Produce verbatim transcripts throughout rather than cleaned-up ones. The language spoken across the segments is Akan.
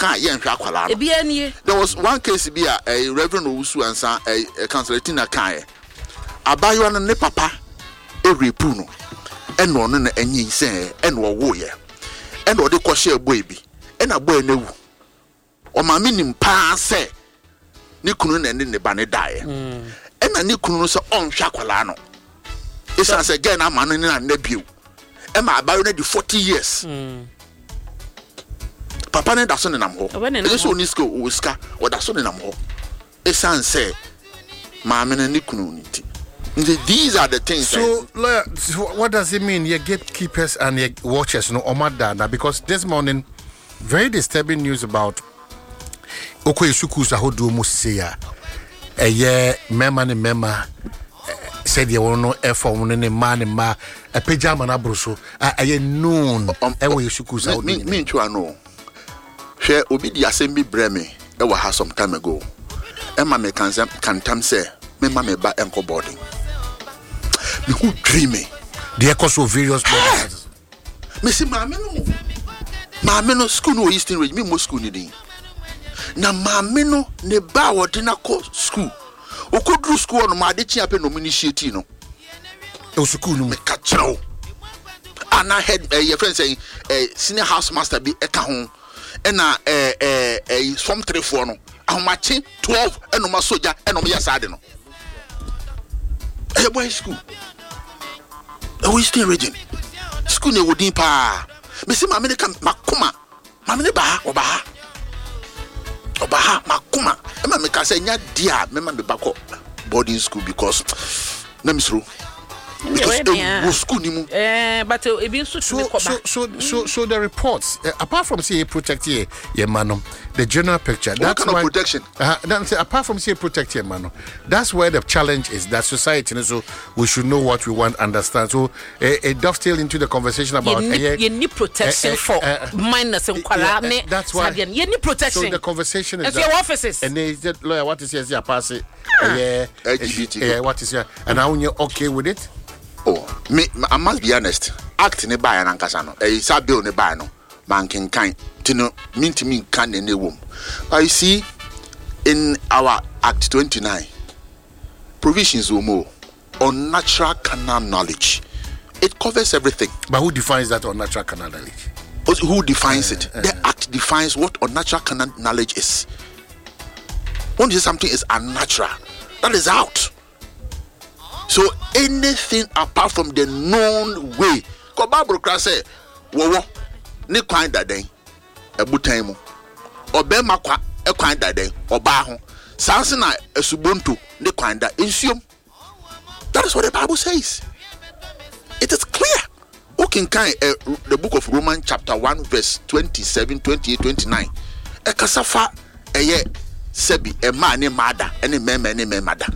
ka yen hwa kwala no. There was one case be a Reverend Owusu ansa a Councillor Tina kan abayo no ne papa e repu no eno no na anyi se eno wo ye eno de kwhye boy bi ena boy na wu o ma minim pa se ni kunu na ne ba ne dae ena ni kunu no se on hwa kwala no isa se gen na ma no na na biu e ma abayo na di forty years papa ne da so ne nam ho e so ni school o ska o da so ne nam ho isa se ma me na ni kunu ni ti. These are the things. So, lawyer, what does it mean? Your gatekeepers and your watchers, no, Omadana, because this morning, very disturbing news about Okoye Sukusa who do Musia. A year, Mema and Mema said you will know F on any man and ma a pajama abruso. A year noon, Ewe Sukusa. Me, to I know. Share Obidi Assembly Breme, ever has some time ago. Emma me can tam say, Mema me ba enko boarding. Me who dreaming. The echoes of various bodies. Me see mama no. Mama no school no Eastern Range. Me mo school ni din. Na mama no ne ba wodi na ko school. O ko dru school no ma de chi ape no initiate no. O school no me ka chero. Ana head eh your friend saying eh senior house master bi e ka ho. E na eh eh eh form three four no. Ahomache twelve e no ma soldier e no me yasade no. Eh boy school. Oh, Eastern region. School ne wodin pa. Me see mama ne ka makoma. Mama ne ba oba ha. Oba ha makoma. E ma me ka say nya dia me ma me ba ko boarding school because na misro. Yeah, school ni mu. Eh, but e bi so so so so so the reports uh, apart from say protect here, yeah, man, the general picture. That's what kind why, of protection. Uh, that's, apart from say protect here, man, that's where the challenge is. That society, so we should know what we want, understand. So it uh, uh, dovetail into the conversation about you need, uh, you need protection uh, uh, for uh, minors and yeah, uh, that's why you need protection. So the conversation is and your offices. And they said, lawyer, what is here? Pass it. Yeah, L G B T. Yeah, what is here? And now you're okay with it? Oh, me, I must be honest. Act ne buy an ankasano. Eh, sa bill ne buy no. Man can kind. To know, mean to me can in a womb. But you see, in our Act twenty-nine, provisions will more on natural canal knowledge. It covers everything. But who defines that unnatural canal knowledge? Who defines uh, it? Uh, the Act defines what unnatural canal knowledge is. When you say something is unnatural, that is out. So anything apart from the known way, because Bible say, "Wo wo ne kwan daden ebutan mu, obema kwa e kwan daden oba ho, sanse na esubonto ne kwan da ensuom." That is what the Bible says. It is clear. Okay, kind uh, the book of Romans chapter one verse twenty-seven, twenty-eight, twenty-nine. E kasafa eye sebi e ma ne mada ene mema ne memada.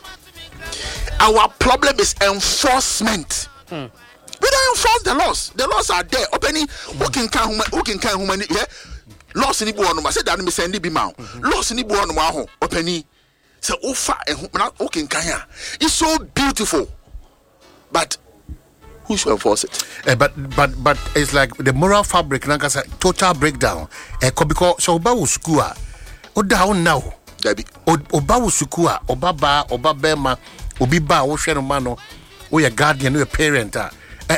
Our problem is enforcement. Hmm. We don't enforce the laws. The laws are there. Opening, who can can who can can human yeah. Laws ni bu onu ma say that me send bi ma. Laws ni bu onu ma ho. Opening. Say ofa who can can ya. It's so beautiful. But who should enforce it? Uh, but but but it's like the moral fabric like a total breakdown. Eh uh, because so ba wo school a o down now. Dabi. Oba wo school a oba ba oba bema obi ba wo hwe no ma no wo ye guardian wo parent a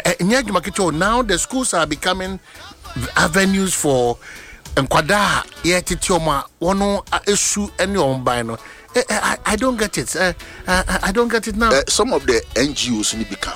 now the schools are becoming avenues for enkwada ye titioma wono esu ene onban no. I, I don't get it. Uh, I, I don't get it now. Uh, some of the N G Os ni become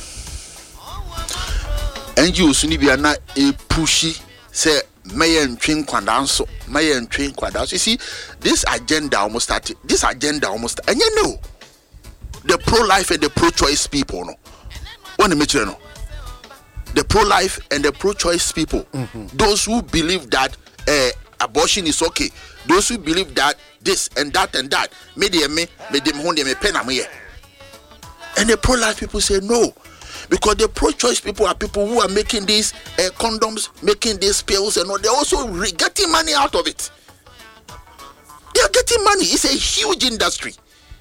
N G Os ni bi na e pushy say mayen twin kwadanso mayen twin kwadanso. You see this agenda almost started. This agenda almost and you know the pro-life and the pro-choice people no. One mention no. The pro-life and the pro-choice people, mm-hmm. Those who believe that uh, abortion is okay, those who believe that this and that and that, me dem me me dem hold them a pen am here. And the pro-life people say no, because the pro-choice people are people who are making these uh, condoms, making these pills, and all. They're also re- getting money out of it. They are getting money. It's a huge industry.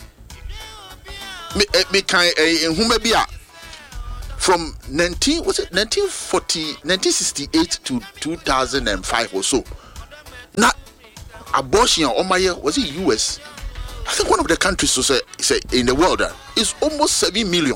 Me uh, me can uh, who be from nineteen was it nineteen forty nineteen sixty-eight to two thousand five or so. Now abortion on my was it U S? I think one of the countries to say, say in the world uh, is almost seven million.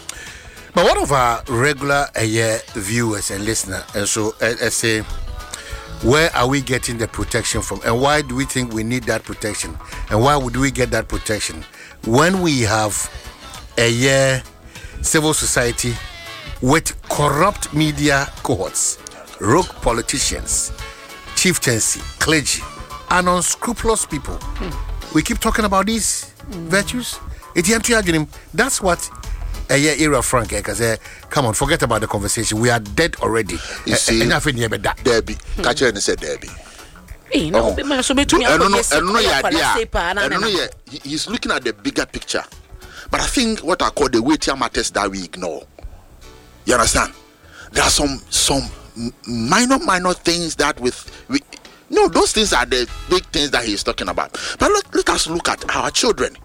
But one of our regular uh, yeah, viewers and listeners, and so I uh, uh, say, where are we getting the protection from, and why do we think we need that protection, and why would we get that protection when we have a yeah, civil society with corrupt media cohorts, rogue politicians, chieftaincy, clergy, and unscrupulous people? Hmm. We keep talking about these mm. virtues. That's what a year era Frank because uh, come on, forget about the conversation. We are dead already. You uh, see, enough in here, but that Debbie, catch her said Debbie. Hey, no, oh. so I don't know. I don't know. Yeah, I don't know. Yeah, he's looking at the bigger picture. But I think what I call the weightier matters that we ignore. You understand? There are some some minor minor things that with we. No, those things are the big things that he's talking about. But let, let us look at our children.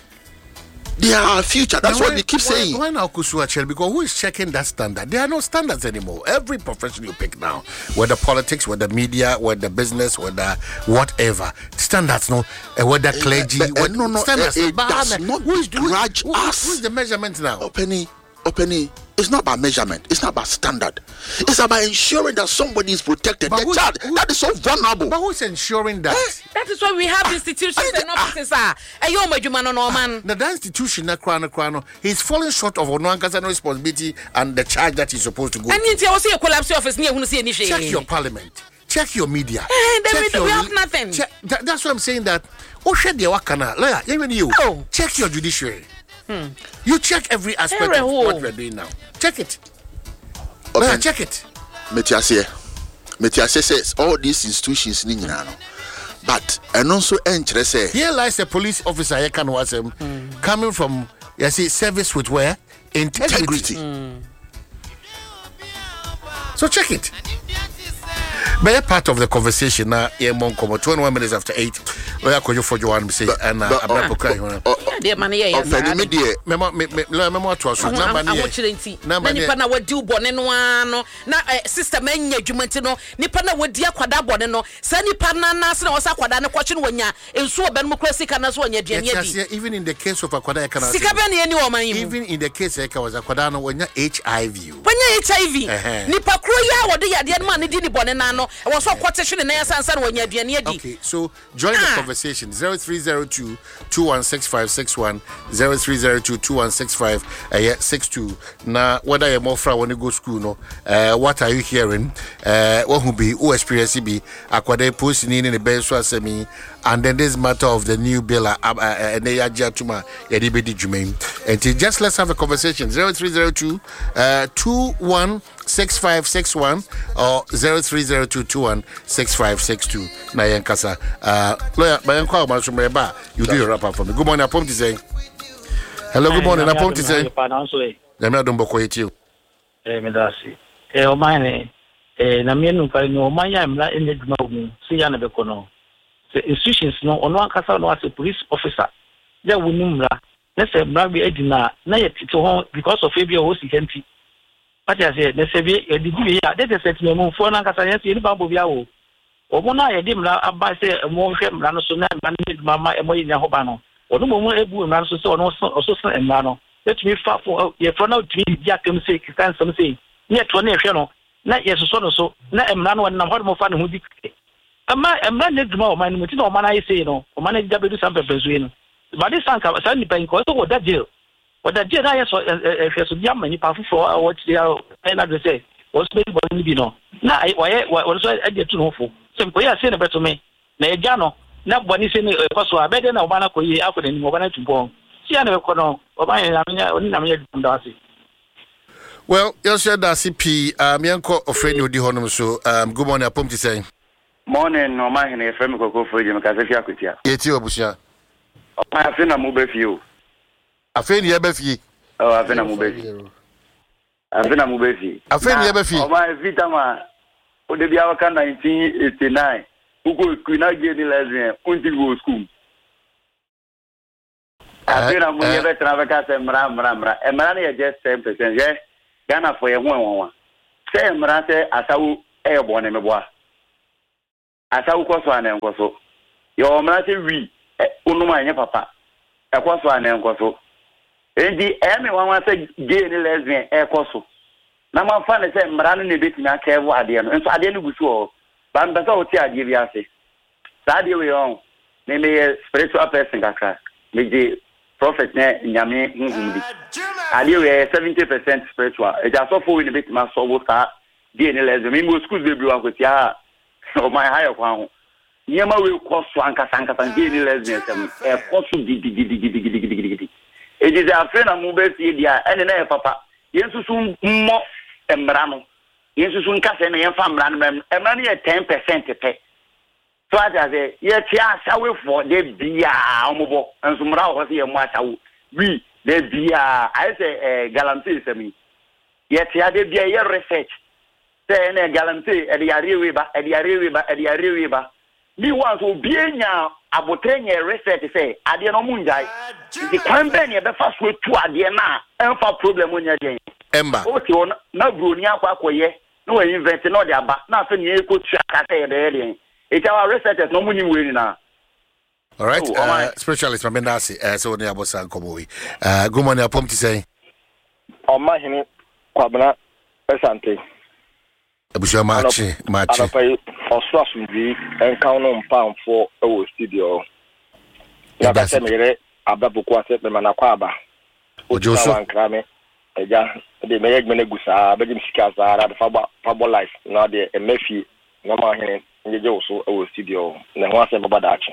They are our future. That's now what why, we keep why, saying. Why now Kusua? Because who is checking that standard? There are no standards anymore. Every profession you pick now, whether politics, whether media, whether business, whether whatever, standards, no, uh, whether clergy, uh, uh, whether, no, no, standards. Uh, it does not who is, grudge who, us. Who is the measurement now? Oh, Penny, oh, Penny. It's not about measurement. It's not about standard. It's about ensuring that somebody is protected. The child who, that is so vulnerable. But who's ensuring that? Eh? That is why we have institutions ah, and offices. Ah, ah, now that institution, na he's falling short of no responsibility and the charge that he's supposed to go. And you see a collapse office near who see anything. Check your parliament. Check your media. Eh, then check we, your, we have nothing. Check, that, that's what I'm saying. That oh, shed the wakana. Lawyer, even you. Oh. Check your judiciary. Hmm. You check every aspect of what we're doing now. Check it. Okay. Lawyer, check it. Metiase. Metiase says all these institutions ni nyina no. But and also interest. Here lies a police officer here can was him mm. coming from you see service with where integrity. integrity. Mm. So check it. But a part of the conversation now, yeah, Monkomo, twenty-one minutes after eight. Lawyer Kojo for Joan say, and I'm not crying. Dear money, yes, Memo, Memo, to us. Number Nipana would do Boneno, now sister Menya Jumentino, Nipana would dear Quadaboneno, Sandy Pana Nasa was a Quadana question when ya, and so democracy can as one yet. Even in the case of a Quadana, even in the case Eka was a Quadano when you're H I V. When you're H I V, Nipa Kruya, or the dear man, didn't Bonano. I was so quotation in answer when you're doing. Okay, so join the conversation zero three zero two two one six five six one zero three zero two two one six five six two. Now, whether you're more fra when you go school, no, uh, what are you hearing? Uh, what will be who experience be aquade posting in the best semi, and then this matter of the new bill, uh, and they are Jatuma, Edibedi Jumain. And just let's have a conversation zero three zero two two one six five six one or zero three zero two two one six five six two. Nayan Kasa. Uh, lawyer, Bayan Kwa Masumeba, you do your wrap up for me. Good morning, I'm to say. Hello, good morning, I'm to say. Let me don't book with you. Eh, Medasi. Eh, Omani. Eh, Namian, no, my am not in the Gnomu, Siana Becono. The institutions no, on one Casa no as a police officer. There will number. Let's say, Brabby Edina, Nayet to home because of Fabio Hosi. But I said, let's say, the D V A, that is a no for Nancasa in Babubiao. Or one I did not say a more shame, Ranoson, and Mamma, and Moina Hobano. Or no more able and Ranoson, or so and Mano. Let me far for your front out to Jack and say, can some say, yet one channel, not yes, so so, not a man and a more fun who did. A man, a man needs more money, which no man I say no, or manage W something between. But this son comes only paying cost or that deal. But that deal I saw a young many powerful for what they are, and I say, was maybe you know. Now, why was I get to know for? Simply, I said about to me. Nay, Jano, not one is in a cost or better than a one after the Mobana to born. See, I never know, or my Namia Darcy. Well, you said Darcy P. Um, Yanko of friend with the honor, so um, good morning, I'm to say. Morning, no man, and a friend will go for you because if you are with you. It's your Busha. I have been a move with you. I think you have you. Oh, I've been a move with you. I've been a move with you. I think you have you. My Vitama, who the Biawaka nineteen eighty-nine, who go Queen Agni lesbian, until go school. I've been a move with Travacas and Ram Ramra, and Marania just ten percent. Yes, Ghana for a one. Say Marate, Asau airborne in the bois. Asau Coswan and Coso. Your man we unuma papa. A course one and coso. And the every one was a gay and lesbian air coso. Now my fan is saying Maran in bit in a care guardian, and so I didn't go to but that's all I give you. Sadia we own. Name a spiritual person, make the prophet Yami Hindi. I do a seventy percent spiritual. It just so full in a bit my soul start. D N L as the Mimo school baby with ya. So my higher one. Yama will cost Swanka Sanka and D N L as a cost to it is a friend of Mobile India and an air papa. Yes, soon more and Brano. Yes, soon cast and a family and money at ten percent to pay. So I say, yes, shall we for the beer and some row was here much. We, the beer, I say, a galanty to me. Yet, I did be a research. Say, a galanty at the Ariba, at the Ariba, at the Ariba. Me want to be now about ten year research say, I didn't know Mundai. The campaign, the first way to Adiana, and for problem when you're doing. Emma, okay, no Brunia Quacoye, no inventing no their back, nothing you could check the alien. It's our researchers, no money winning now. All right, oh, uh, specialist from Benassi, uh, so near Bosan Komowi. Uh, good morning, I'm to say. Oh, my, Quabana, Pesante. Abusha Marchi, Marchi. I pay or slash with me and count on pound for our studio. That's a mere Ababuquas, the Manaquaba. Ojoso and Crame, a young, the Megusa, Bedim Skaza, the Fabo Life, not the Mephi, no more here. Nyejoso ewo studio na ho asem baba achi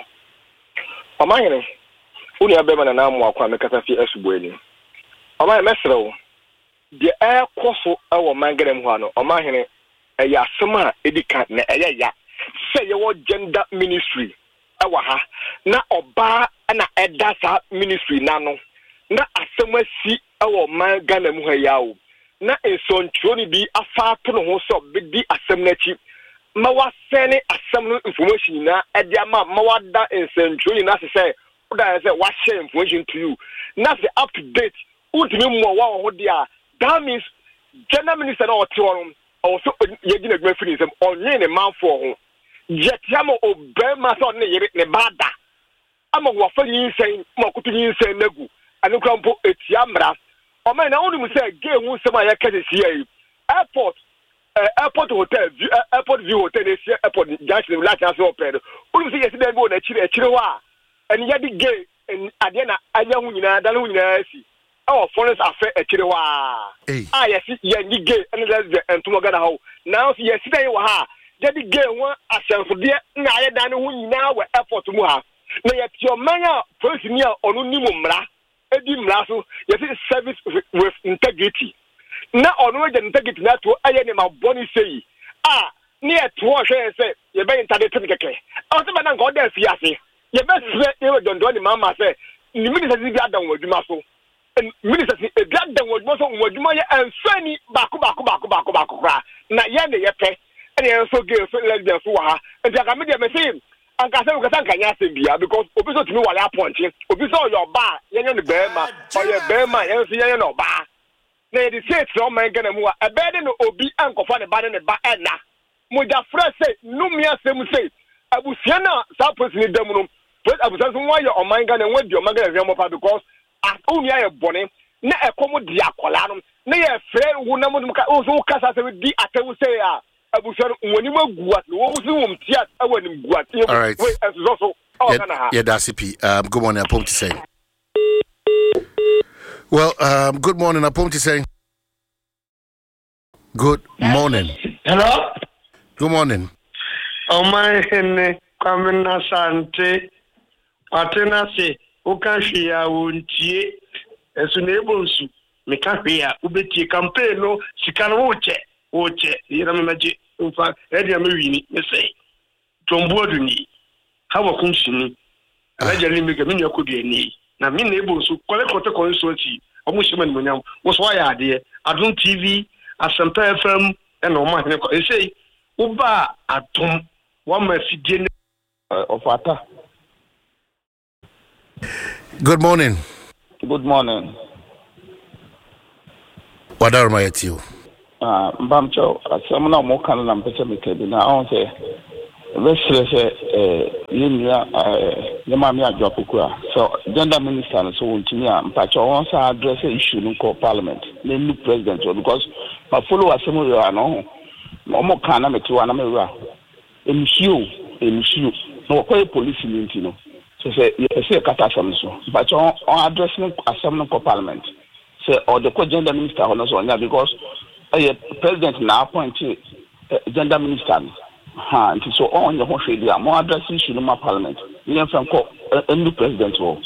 omanyene uni abema na namu akwa mekata fi esubueni omanyene mesrewo de e koso ewo mangerem ho ano omanyene e ya asema edika na eye ya se ye wo gender ministry ewa ha na oba na edasa ministry nano na asema si ewo manganem ho yawo na ensontro ni bi afa to no ho so bedi asem na chi mawa sene asem information na ediama mawada ensentro na say oda say wa share information to you na say up to date ultimi mo wa ho dia that means general minister na oti won also yegina gba finish am onye ne manfo ho yetiamo obema so ne yire ne bada ama wo fa yin sen ma kutu yin sen nagu anukra mpo etiamra o man na onu mu say ge hu sema ya ka si yi airport Uh, airport hotel, view, uh, airport view hotel, airport junction, last chance open. Who see yesterday go na chire chire wa, and yadi gay and adiana anya hu nyina dan hu nyina si. Our foreigners affair e chire wa. Ah yes, yadi gay and lesbian and to Gana how. Now yesterday wa ha, yadi gay one asanfo de na aye dan hu nyina wa airport mu ha. Na yet your manya police near onu nimu mra, edi mra so, yesi service with integrity. Na onu je integrity na to aye ne ma boni sei ah near to hwe say ye be internet keke o se ba na ngo da fi ase ye be se ye we dondo ni mama say ni minister si bi adan waduma so minister si e bi adan waduma so waduma ye ansani baako baako baako baako baako kra na ye ne ye pe e ye so gay so lesbian so wa ha e ka me de me say anka say ko san kanya se bia because obi so timi wale aponche obi so your ba ye nye ne be ma o ye be ma ye so ye no ba na the state no man gana mu a bede no obi ankofa ne ba ne ba ena moja fresh say no me asem say abusia na sa person ni dem no but abusia so why your man gana we di o man gana we mo pa because as uni aye bone na ekomo di akola no na ye frɛ wo na mo ka o so kasa say di atewu say a abusia woni magua no wo so wom tia awani gua we so so o kana ha yeah that's it um good morning I to say. Well, um, good morning. I'm to say. Good morning. Hello. Good morning. Oh my goodness, Kamina Sante. Atena se ukashia untie esunebonsu mekahia ubeti campaign no sikana woche woche yira memaje ufa edia mewini me say tombodu ni hawa kunshini alaja limbe kemi yakodi ni na mi na ebonsu kole kote konsulti omo shima ni monyam wo so ya ade Adum T V Asempa F M e no ma hene ko e say uba Adum wa ma fidie of ata. Good morning. Good morning. What are my at you? Uh, Mbamcho, some no more can lamp me na on say let's say uh you uh the mommy adwapokura so gender minister so wontimi am pacho won sa address issue no call parliament the new president because my follow asemo you no mo kan na meti wa na me wura emhio emhio no call police ninti no so say you say kata sam so but on addressing asem no call parliament say or the gender minister no so because uh, president na appoint uh, gender minister ha nti so on your home shade am addressing issue no parliament you from call a new president wo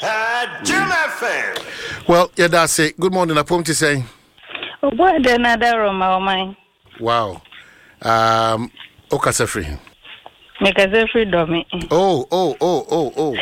well yeah that's it. Good morning apom to say oh boy then adaro my mind wow um okasefri Mekazefri domi oh oh oh oh oh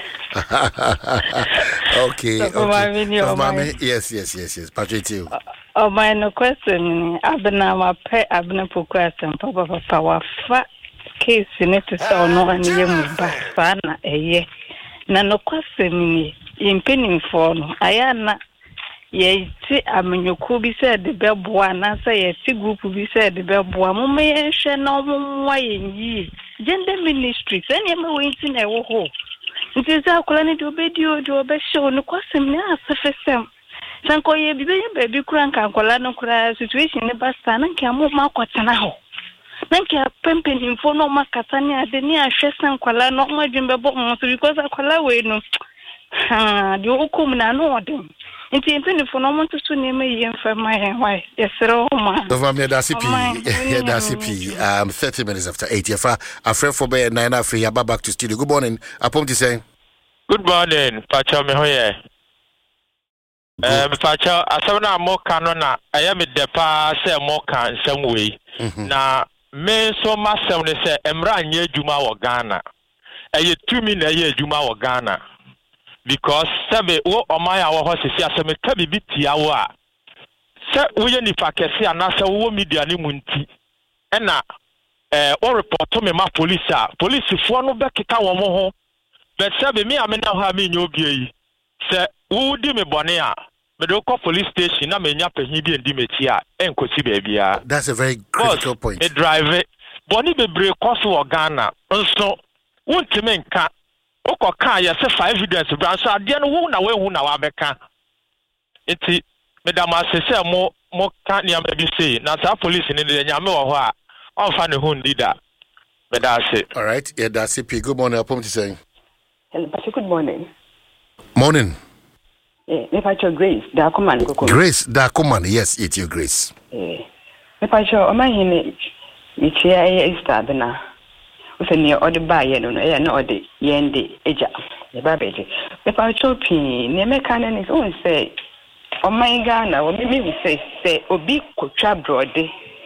okay so okay of mommy yes yes yes yes Patrick you oh my no question abna ma pe abna pokwasem papa papa wa fa case ne to say no ani yemu ba fa na eye na no kwasem ni impenim for no ayana ye ti amenyoku bi say de beboa na say ye ti group bi say de beboa mo me hwe na mo mwa yi gender ministry say ne me wenti na wo ho nti za akola ne de obedi o de obehye no kwasem ne asefesem sanko ye bi be be bi kura nka akola no kura situation ne basta na nka mo ma kwatana ho nanka pempen info no makata ni ade ni ahwe sankwala no ma dwembe bo mo so because akola we no ha de okum na no odem nti pempen info no mo tutu ne me yem fa my why yesero ma Dova me da C P yeah da C P um thirty minutes after eight yafa afre for be nine afre ya back to studio. Good morning apom to say good morning pacha me hoye eh me pacha asabna mo kanu na aya me depa say mo kan samwe na me so masem ne say emra anye adwuma wo Ghana eye tumi na eye adwuma wo Ghana because sabe wo omaya wo ho sisi aseme ka bibi tia wo a se wo ye nipa kese anasa wo media ne munti ena eh o report me ma police a police fo no be keka wo mo ho but sabe me amena ho a me nyobi yi se wo di me bone a me do call police station na me nya pahin bi endi meti a enkosi ba bia. That's a very critical Boss, point. Me drive boni bebre cost wo Ghana nso wontime nka oko kan ya se five evidence branch ade no wo na we hu na wa beka enti me da ma se se mo mo kan ya me bi say na sa police ni de nya me wo ho a on fa ne hu ndida me da say. All right, yeah that's C P. Good morning apom to say hello good morning morning eh me pacho Grace da command koko Grace da command yes it's your Grace eh me pacho o ma hine mi chia e Easter bena o se ne o de ba ye no no e na o de ye ndi eja e ba beje me pacho pi ne me kan ne so say o my Ghana o me me say say obi kotwa brode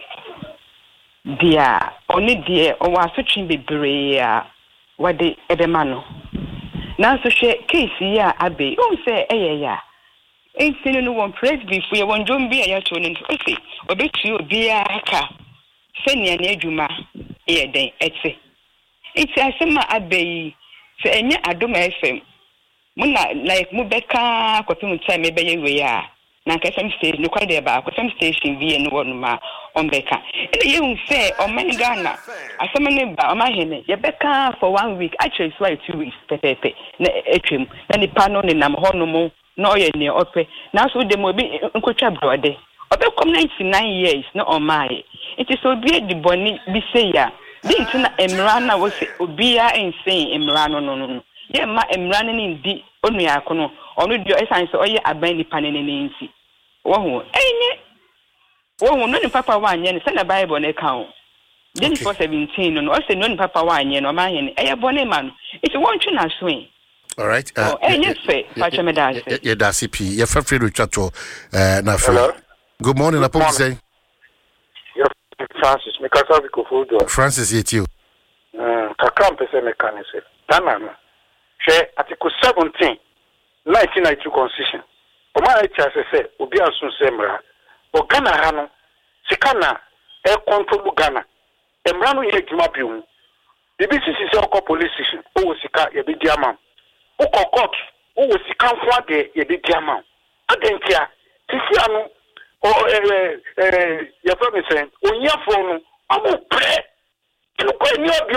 dia oni die o wa so twin bebre a wade edema no na so hwe case ya abe o say eye ya ensinu no won press before you won jom bia ya to no okay obetu obi aka senia na adwuma e den etse enti asema abe se enye adoma F M muna like mu beka kwapim time be ye we ya na ka F M station no kwade ba F M station bi no won ma on beka ene ye hu say o man Ghana asema ne ba o ma hene ye beka for one week actually it's like two weeks pepepe na etwem na ni pa no ne nam ho no mo na oye ne ope na so de mo bi nkotwa brode obe come ninety-nine years na o mai it is obi di boni bi say ya di ntina emra na wo se obi ya ensen emra no no no ye ma emra ne ndi onu ya kono onu dio esan se oye aban ni panene ne nsi wo ho enye wo ho no ni papa wa anye ne se na bible na ka ho Then for seventeen no also no ni papa wa anye no ma anye ne eye boni ma no it won twi na so en. All right. Uh, oh, eh, yes, sir. Pacha me da say. Yeah, da C P. You feel free to chat to uh na Hello. Good morning, Good morning. Say. Yeah, Francis, me kasa bi ko fodo. Francis yet you. Mm, kakam pese me kan say. Tana no. She article seventeen nineteen ninety-two constitution. O ma e cha say obi asun semra. O Ghana ha no. Sika na e control Ghana. Emra no ye djuma biu. Bibi sisi se okọ police station. O sika ye bi diamam. Uko court o sika fo ade ye bi diamam. Adentia sisi anu o eh eh ya fa me say onyafo no amu pre ko ni obi mu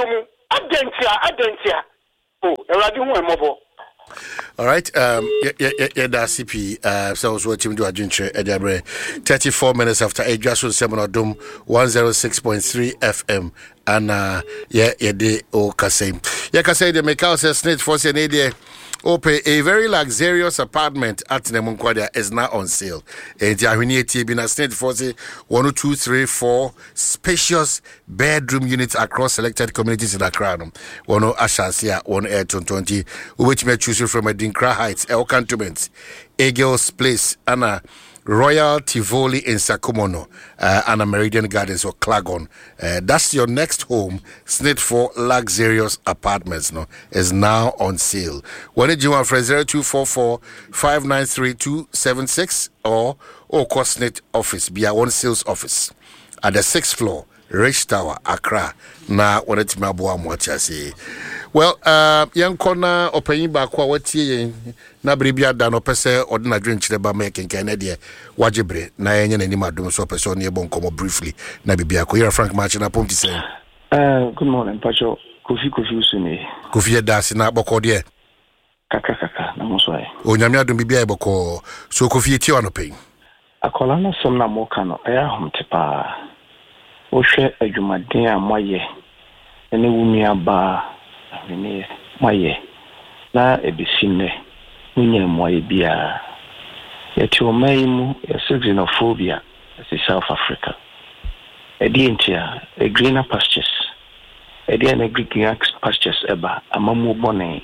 adentia adentia oh erade hu emobo. All right, um, yeah, yeah, yeah, yeah, that's C P. Uh, so I was watching do a jintre Edabre. Thirty-four minutes after eight, just on seven or Doom one zero six point three F M, and uh, yeah, yeah, they all Kasei. Yeah, Kasei, the make out says Snitch for Senade. Ope, a very luxurious apartment at Nemunquadia is now on sale. And the Ahwini been a Snitch for one, two, three, four spacious bedroom units across selected communities in Accra. One Ashasia, one Air twenty, which may choose from a Dinkra Heights, El Cantonments, Eagles Place, Anna. Royal Tivoli in Sakumono, uh, and a Meridian Gardens or Clagon. Uh, that's your next home. Snit for luxurious apartments. No, is now on sale. When did you want for zero two four four five nine three two seven six or or Snit office? Be a one sales office at the sixth floor, Rich Tower, Accra. Now, when it's my boy, what I say. Well, uh, young corner opening back what ye na bribia dan opese ordinary drink chireba making Kennedy wajibre na yenye ni madum so opese oni ebon komo briefly na bibia ko here Frank March na pomti say. Uh, good morning, Pacho. Kofi Kofi usuni. Kofi dasi na boko de. Kaka kaka na muswae. Onyame adum bibia eboko so Kofi ti wano pay. Akola na som na moka no eya homtepa. Wo hwe adwumaden a moye ene wunua ba Mene maye na ebisine munye moye bia yeti omaimu ya xenophobia in South Africa edientia a greener pastures edian a greener pastures eba amamu bone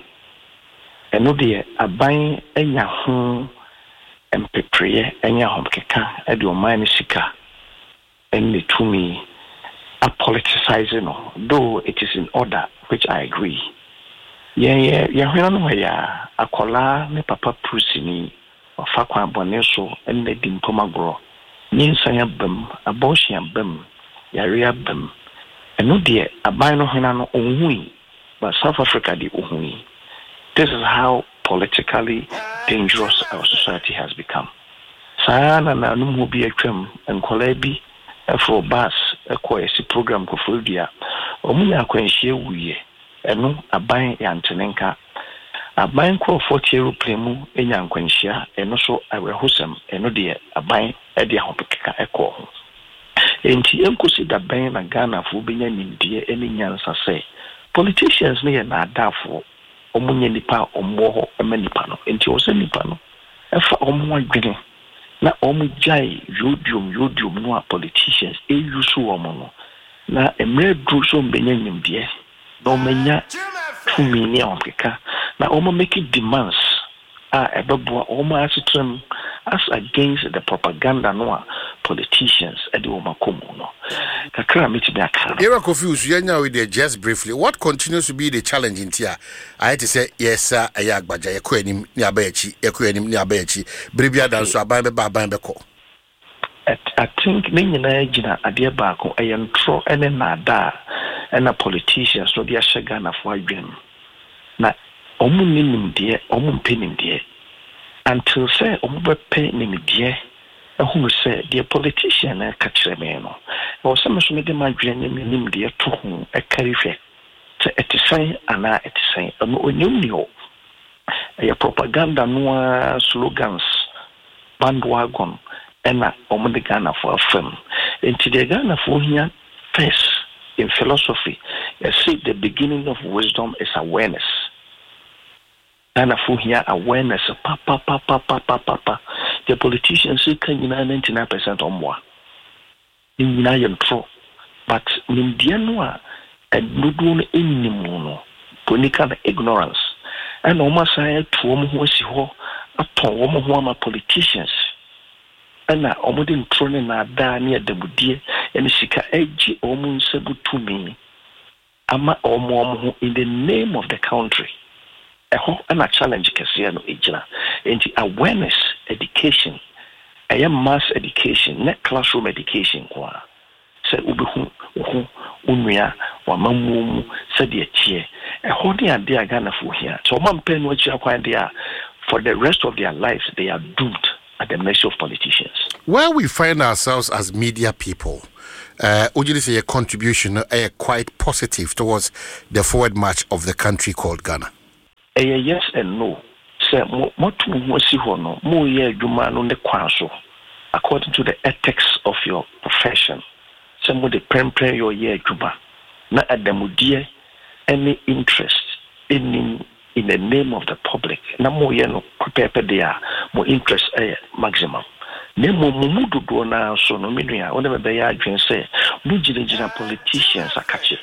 eno de aban enya ho empepreye enya hom keka edi omai sika enni tumi a politicizing no though it is in order, which I agree. Yeah, yeah, yeah. When I'm here, akola ne papa pusini or fakwa boneso and the dimpomagro. Ninsanya bem, abortion bem, yaria bem. And no dear, a bino hinano onhui, but South Africa di onhui. This is how politically dangerous our society has become. Sayana na numu bi ekwem and kolebi. For bus a quasi program Kofudia, Omuya Quenchie Wuye, and no a buying Yantenenka, a buying call forty euro plemu, and Yan Quenchia, and also I will hosem, and no dear, a buying Edia Hopeka echo. And Tienko see that buying a Ghana for being in dear any Yansa say. Politicians near na dafo, Omunya Nipa, Omo, a menipano, and Tios Nipano, and for Omo drinking. Na omu jai yodium yodium no politicians e yusu omo na emre druso mbenyanyim de no menya tumi ne onkeka na omo make demands a ebeboa omo asitrem as against the propaganda no politicians e de omo komu no kakra meti be akara. You are confused yanya with the just briefly what continues to be the challenge in here. I had to say yes sir ayagbaja yeko enim ni abayachi yeko enim ni abayachi bribia dan so aban be ba aban be ko. I think me nyina gina ade ba ko ayentro ene na da ena politicians no dia shega na fo adwen na omu nim de omu mpenim de until say omu be pe nim de ehunu say the politician na ka kire me no o se me so me de ma adwen nim de to hu e karife te etisai ana etisai no onyum ni o e propaganda no slogans bandwagon ena omu de Ghana for film into the Ghana for here first in philosophy you see the beginning of wisdom is awareness. Ghana for here awareness pa pa pa pa pa pa pa pa the politicians say can you ninety-nine percent or more in nine but in the annual and no do any mono politica ignorance and almost I had two who see ho upon woman who politicians. And I almost thrown na da near the budie and sika edge almost to me. Ama omo in the name of the country. A whole and a challenge Cassiano Ejna. And the awareness education. I am mass education, not classroom education. Say ubu uhu unuya wa mamu said the chair. A whole day Ghana for here. So man pen what you acquire there for the rest of their lives they are doomed at the mercy of politicians. Where we find ourselves as media people, uh, would you say a contribution uh, quite positive towards the forward march of the country called Ghana? Uh, yes and no. So, according to the ethics of your profession, some of the prepare your year juma, not at the mudia any interest in in the name of the public. Na mo ye no prepare there more interest eh, maximum. Ne mo mu do do na so no menua o na be ya adwen say mu jira politicians akache.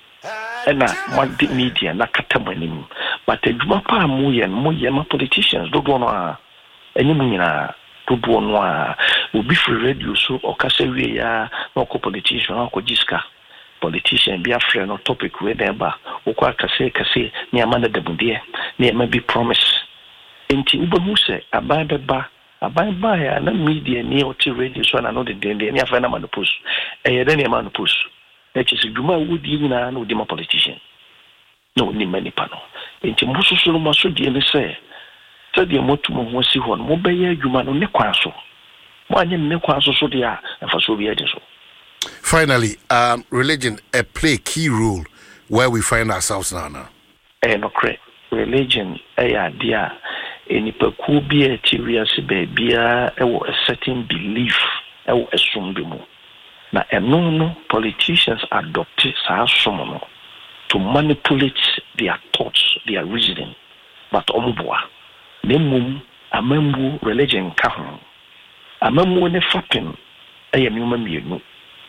Ena mo media na katamonim. But adwuma pa mo ye mo ye ma politicians do do no a enyim nyina do do no a obi free radio so okase wie ya na ko politician na ko jiska. Politician be a friend or topic with them, but Oka Kase Kase, near Amanda de Bundia, near maybe promise. Inti Ubamuse, a buy ba, a buy by a media near to radio, so I know the day, near Fana man the push, a then a man the push. That is, Juma would even know the politician. No, ni many panel. Inti Musu Masu dearly say, said the Motumo was see one, Mobile Juma no Nequaso. One in Nequaso so they are, and for so be so. Finally, um, religion uh, play a key role where we find ourselves now. now. Eh, no, correct. Religion, eh, idea, any peculiar serious baby, a certain belief, a assume now, and no, no politicians adopt such to manipulate their thoughts, their reasoning, but omboa. Nemum, a membu religion kahun, a membu ne fapping, a human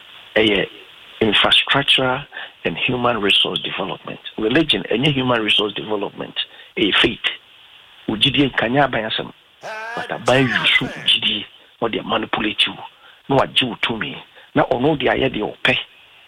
A infrastructure and human resource development. Religion and human resource development. A faith. Ujidi kanya bayasam. But a buy you shoot Ujidi or they manipulate you. No a Jew to me. Now or no the idea of pay.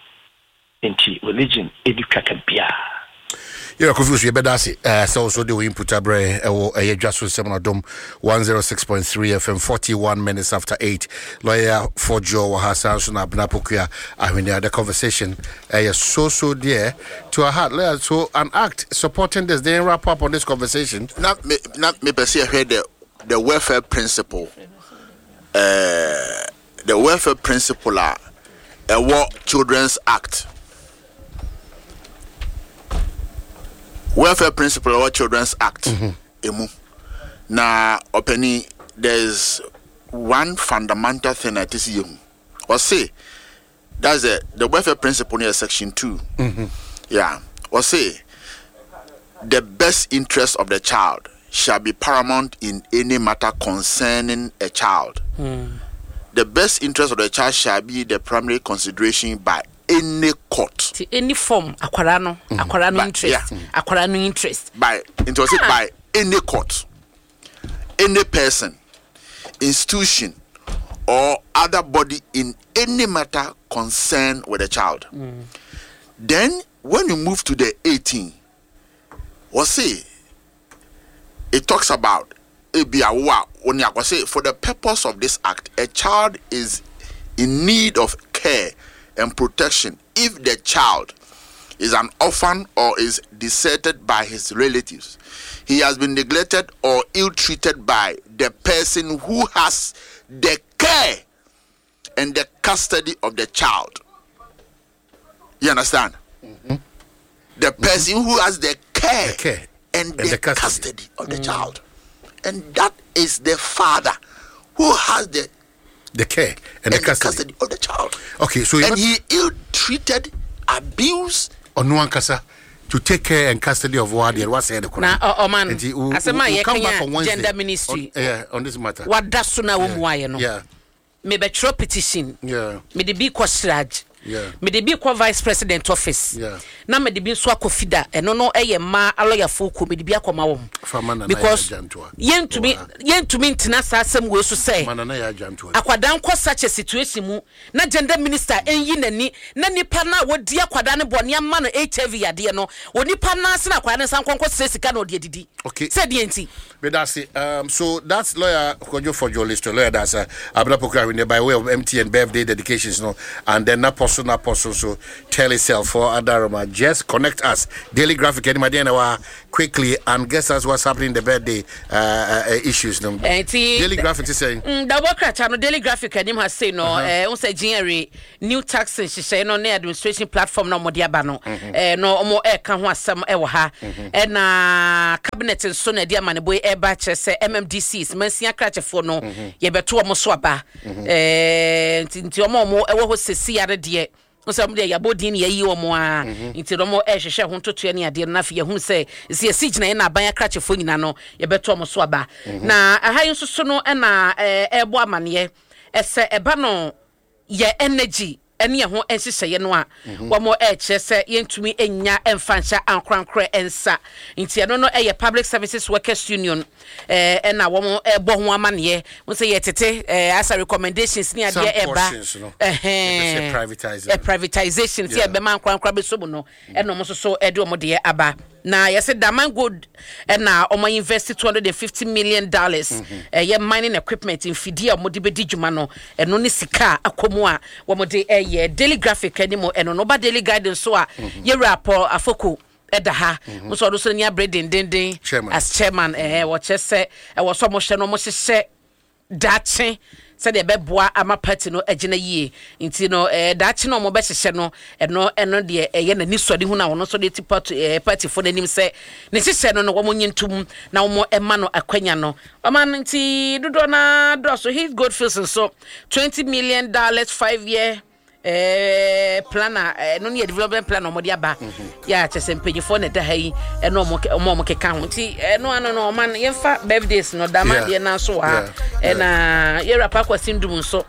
Into religion educated bia. Yeah, confused. You better say. Uh, so also the input abre or a just for seven dom one zero six point three F M forty one minutes after eight. Lawyer for Joe Hassan Suna Bnapokia. I mean, the conversation is so so dear to our heart. Lawyer, so an act supporting this. They wrap up on this conversation. Not me. Not me. But see, I heard the the welfare principle. Uh, the welfare principle are a War Children's Act. Welfare Principle or Children's Act. Mm-hmm. Now, opening, there's one fundamental thing that is you. Or say, that's a, the welfare principle near section two. Mm-hmm. Yeah. Or say, the best interest of the child shall be paramount in any matter concerning a child. Mm. The best interest of the child shall be the primary consideration by any court, any form, aquarano, mm-hmm. aquarano by, interest, yeah. aquarano interest. By interested ah. by any court, any person, institution, or other body in any matter concerned with a child. Mm. Then, when you move to the eighteen, what say? It talks about for the purpose of this act, a child is in need of care and protection if the child is an orphan or is deserted by his relatives. He has been neglected or ill-treated by the person who has the care and the custody of the child. You understand? Mm-hmm. The person mm-hmm. who has the care, the care. and, and the, the custody. custody of the mm. child. And that is the father who has the the care and, and the, custody. the custody of the child. Okay, so and he ill-treated, abused, on one casa to take care and custody of what they was said. Now, oh man, as a man, come back on Wednesday, gender ministry. On, yeah, on this matter. What does so now? Why no? Yeah. Me be throw petition. Yeah. Me de be kwasraj. Yeah. Me de be kwa vice president office. Yeah. Na me de be so akofida. Eno no eye ma aloya foku me de be akoma wom. Because yen to me yen to me ntina sa asem we so say. Akwada nko such a situation mu na gender minister enyi nani na nipa na wodi akwada ne bone ama no H I V ade no. Oni pa na se na akwada ne san konko sesika na odi didi. Okay. Say the enti. But that's it. Um, so that's lawyer Kojo for journalist lawyer that's uh, Abna Pokra by way of M T N birthday dedications, you know, and then that apostle na apostle so tell yourself for Adaroma. Just connect us. Daily Graphic any Madiana quickly and guess us what's happening in the birthday uh, uh, issues. No? Daily Graphic is saying the worker channel Daily Graphic and him has say no uh say January new taxes she say no ne administration platform no modiaba no eh no mo e ka ho asem e wo ha e na cabinet so na dia maneboy e ba che say M M D Cs mansia krachefo no ye beto omo so aba eh nti omo omo e wo ho sesi yare de Osam de yabodin ye yi omo a nti no mo e hwehwe ho totoe ne ade na fe ye hu se se ye sigina ye na ban akrachefo nyina no ye beto omo so aba na ahayin so so no e na e bo amane e se eba no ye energy ene ho ensese no a wo mo e kyese yentumi enya emfanhya ankrankra ensa nti eno no e ye Public Services Workers Union eh ena wo mo e bo ho amane wo se ye tete eh as recommendations ni ade e ba eh privatization privatization ti e be man ankrankra be so mu no eno mo so so e de mo de aba na yese Daman Gold na omo invest two hundred fifty million dollars eh ye mining equipment in Fidia mo de be di djuma no eno ne sika akomu a wo mo de eh ye Daily Graphic animo eno no ba Daily Guidance so a ye rapport afoko eda ha mo so do so nya breading den as chairman eh wo chese e wo so mo hye no mo hye dache said the beboa ama party no agina yie nti no eh dachi no mo be hye no eno eno de eye na nisode hu na wono so de ti party party for nanim se ne hye no no wo mo nyintum na wo mo ema no akwanya no ama nti dodo na do so he's good feels so twenty million dollars five year eh planner eh no ne development plan no mo de aba ya chese mpegi for na da hayi eh no mo mo mo keka ho nti eh no ano no man yemfa birthdays no da ma de na so ha eh na yera pa kwasim dum so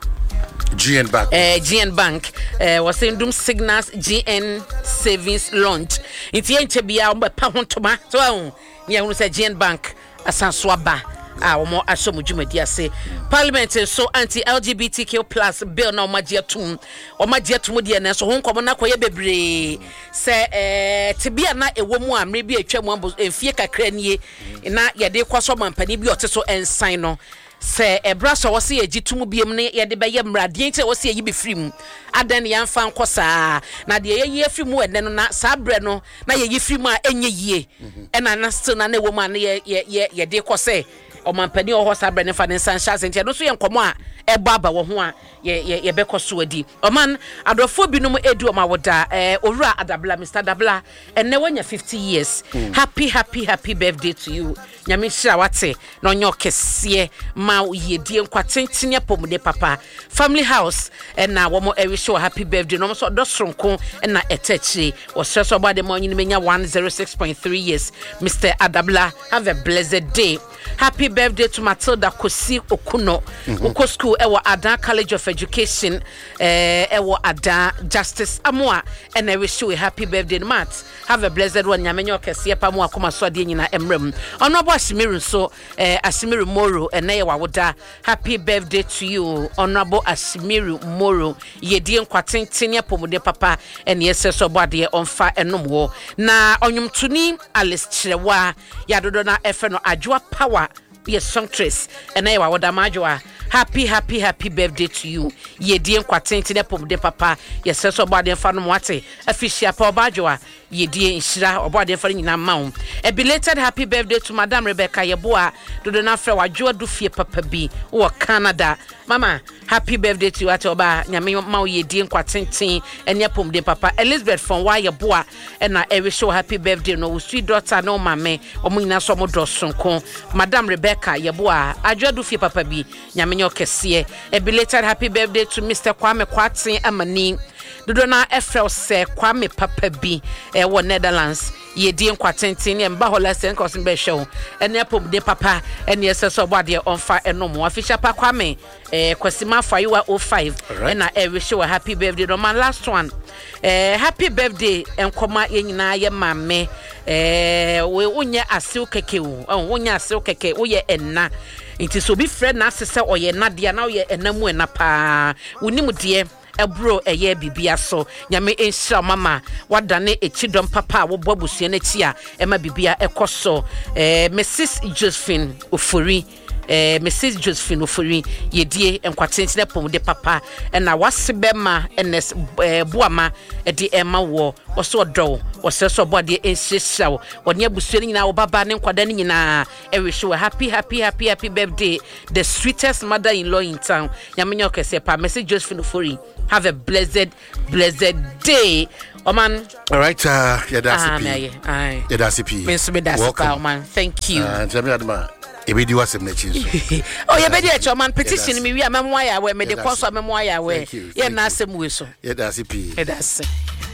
G N Bank eh G N Bank eh was dum signals G N savings launch nti enche bia mo pa ho toma so ahun ne ehunu se G N Bank asanso aba ah omo asomu djumadi ase parliament so anti L G B T Q plus bill na omagia tum omagia tum de na so honkom na koye bebre se eh tibia na ewo mu amre bi atwa mu emfie kakra nie na ye de kwaso mampani bi oteso ensan no se ebra so wose ye gitum biem ne ye de be ye mrade nti wose ye bi frim adan ye mfa nkosa na de ye ye frim ene no na sabre no na ye ye frim a enye yie ena na still na na ewo mu an ye ye ye de kose o mampani o ho sabre ne fa ne sanhya nti no so ye nkomo a eba ba wo ho a ye ye be koso adi o man adofo binom edu o ma woda eh owura Adabla Mister Adabla enne wanya fifty years mm. happy happy happy birthday to you nyame hira wate na onyo kese ma yedie nkwatentene pomude papa family house na wo mo ewe show happy birthday no so do sonko na etachire wo streso ba de mo nyine menya one oh six point three years Mister Adabla have a blessed day. Happy birthday to Matilda Kosi Okuno. Mm-hmm. Uko school ewo Ada College of Education eh ewo Ada Justice Amoa and I wish you a happy birthday Matt. Have a blessed one nyamenyo kese pa mo akoma so de nyina emrem. Ono bo Asimiru so eh Asimiru Moro ene ye wawoda. Happy birthday to you Honorable Asimiru Moro. Yedie nkwatentene apomude papa ene yese so bode onfa enomwo. Na onyumtuni Alice Chirewa ya dodo na efe no Adwoa Power yes songstress and I would amajwa happy happy happy birthday to you ye die nkwatenti ne pom de papa yes so body fa no wate afishia pa obajwa ye die nhira obade fa nyina ma a belated happy birthday to Madam Rebecca Yeboa do do na fra wadwo do fie papa bi wo Canada mama happy birthday to you at oba nyame ma ye die nkwatenti ene pom de papa Elizabeth from wa Yeboa and na every show happy birthday no sweet daughter no mame omo nyina so mo do sonko Madam Rebecca Yeboa adwo do fie papa bi nyame nyo kese a belated happy birthday to Mister Kwame Kwatsin Amani dodo na efrel se Kwame papa bi e wo Netherlands ye die nkwatenten ne mba hola sen kosin be hwe ene pom de papa ene yeseso bode onfa enomo official pa Kwame eh kwasima faiwa oh five ena e wish you a happy birthday no man last one eh happy birthday enkoma yenyina ye mame eh we unye asew keke wo unye asew keke wo ye enna nti so bi friend na asese oye na de na wo ye enamu ena pa unimu de ebro eye bibia so nyame enhira mama wadane echidom papa wo bobusua na ti a ema bibia ekoso eh Missus Josephine Ofori eh Missus Josephine Ofori yedie enkwatentene pom de papa na wasebema ns eh, buama de ema wo woso odo wose so bode enhyehyaw wone abusuani nyina wo baba ne nkwada ne nyina ehwehwe happy happy happy happy birthday the sweetest mother-in-law in town nyamenyo kese pa Missus Josephine Ofori have a blessed blessed day Oman. All right, uh, yeah, that's ah, it. Aye. Yeah, that's it. Welcome, Oman. Thank you. Uh, tell me, Adama. Ebedi was some next. Oh, yeah, Ebedi, it's Oman petition me. We are memoir where me the course of memoir where. Yeah, na sem we so. Yeah, that's it. Yeah, that's it.